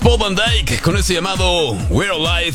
Paul Van Dyke con ese llamado We're Alive.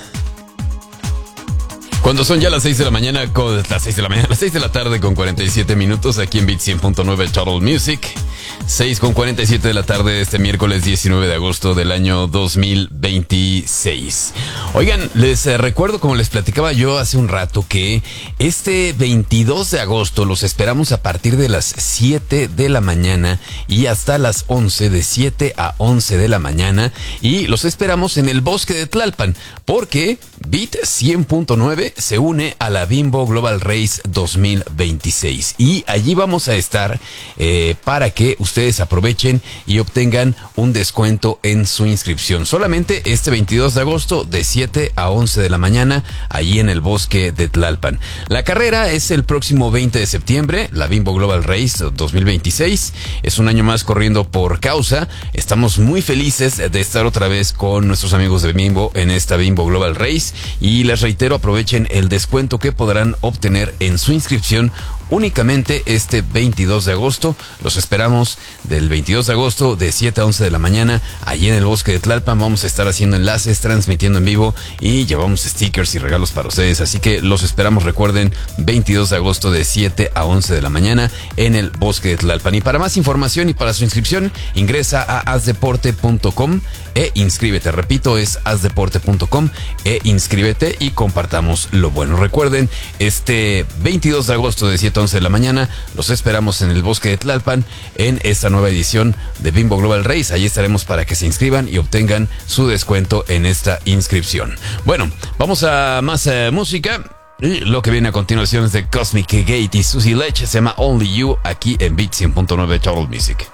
Cuando son ya las 6 de la mañana, las 6 de la tarde con 47 minutos aquí en Beat 100.9 Total Music. 6 con 47 de la tarde de este miércoles 19 de agosto del año 2026. Oigan, les recuerdo, como les platicaba yo hace un rato, que este 22 de agosto los esperamos a partir de las 7 de la mañana y hasta las 11, de 7 a 11 de la mañana. Y los esperamos en el Bosque de Tlalpan, porque Beat 100.9 se une a la Bimbo Global Race 2026. Y allí vamos a estar para que ustedes aprovechen y obtengan un descuento en su inscripción. Solamente este 22 de agosto de 7 a 11 de la mañana, allí en el Bosque de Tlalpan. La carrera es el próximo 20 de septiembre, la Bimbo Global Race 2026. Es un año más corriendo por causa. Estamos muy felices de estar otra vez con nuestros amigos de Bimbo en esta Bimbo Global Race. Y les reitero, aprovechen el descuento que podrán obtener en su inscripción únicamente este 22 de agosto. Los esperamos del 22 de agosto de 7 a 11 de la mañana allí en el Bosque de Tlalpan. Vamos a estar haciendo enlaces, transmitiendo en vivo y llevamos stickers y regalos para ustedes. Así que los esperamos, recuerden, 22 de agosto de 7 a 11 de la mañana en el Bosque de Tlalpan. Y para más información y para su inscripción, ingresa a hazdeporte.com e inscríbete. Repito, es hazdeporte.com e inscríbete y compartamos lo bueno. Recuerden, este 22 de agosto de 7 a 11 de la mañana, los esperamos en el Bosque de Tlalpan en esta nueva edición de Bimbo Global Race. Allí estaremos para que se inscriban y obtengan su descuento en esta inscripción. Bueno, vamos a más música. Y lo que viene a continuación es de Cosmic Gate y Susie Lech. Se llama Only You aquí en Beat 100.9 Total Music.